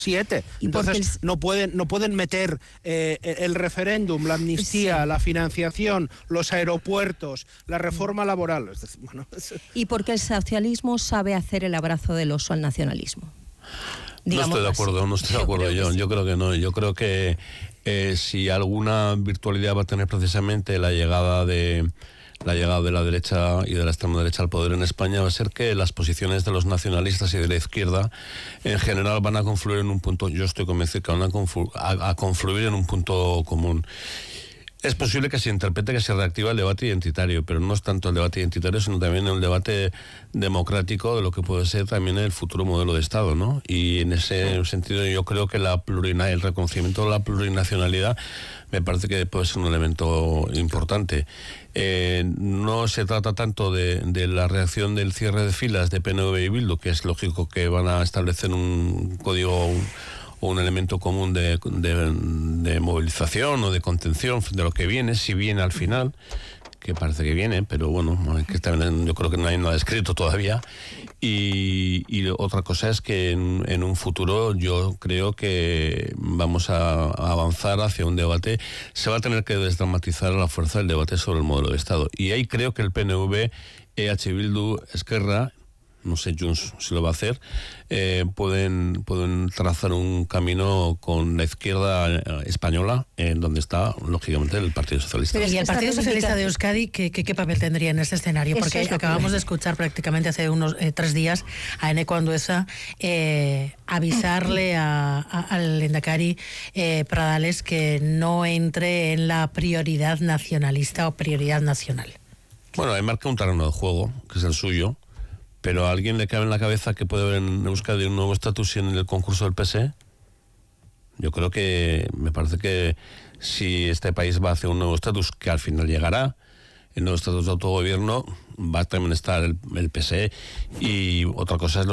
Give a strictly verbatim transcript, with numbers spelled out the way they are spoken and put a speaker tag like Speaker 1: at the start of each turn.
Speaker 1: siete. Entonces el... no pueden no pueden meter eh, el referéndum, la amnistía, sí. la financiación, los aeropuertos, la reforma laboral. Es decir, bueno, es...
Speaker 2: Y porque el socialismo sabe hacer el abrazo del oso al nacionalismo.
Speaker 3: No estoy de acuerdo, no estoy de acuerdo yo. Yo creo que no. Yo creo que eh, si alguna virtualidad va a tener precisamente la llegada de la llegada de la derecha y de la extrema derecha al poder en España, va a ser que las posiciones de los nacionalistas y de la izquierda en general van a confluir en un punto, yo estoy convencido que van a, conflu, a, a confluir en un punto común. Es posible que se interprete que se reactiva el debate identitario, pero no es tanto el debate identitario, sino también el debate democrático de lo que puede ser también el futuro modelo de Estado, ¿no? Y en ese sentido yo creo que la plurina, el reconocimiento de la plurinacionalidad me parece que puede ser un elemento importante. Eh, no se trata tanto de, de la reacción del cierre de filas de P N V y Bildu, que es lógico que van a establecer un código... Un, o un elemento común de, de, de movilización o de contención de lo que viene, si viene al final, que parece que viene, pero bueno, que también yo creo que no hay nada escrito todavía. Y, y otra cosa es que en, en un futuro yo creo que vamos a, a avanzar hacia un debate. Se va a tener que desdramatizar a la fuerza del debate sobre el modelo de Estado. Y ahí creo que el P N V, E H Bildu, Esquerra, no sé Junts si lo va a hacer, eh, pueden pueden trazar un camino con la izquierda española, en donde está, lógicamente, el Partido Socialista.
Speaker 4: Pero ¿y el Partido Socialista de Euskadi qué, qué, qué papel tendría en ese escenario? Porque es acabamos que... de escuchar prácticamente hace unos eh, tres días a Eneko Andueza eh, avisarle a, a, al Lehendakari eh, Pradales que no entre en la prioridad nacionalista o prioridad nacional.
Speaker 3: Bueno, ahí marca un terreno de juego, que es el suyo. Pero ¿a alguien le cabe en la cabeza que puede haber en Euskadi un nuevo estatus en el concurso del P S E? Yo creo que, me parece que si este país va hacia un nuevo estatus, que al final llegará, el nuevo estatus de autogobierno, va a también estar el, el P S E. Y otra cosa es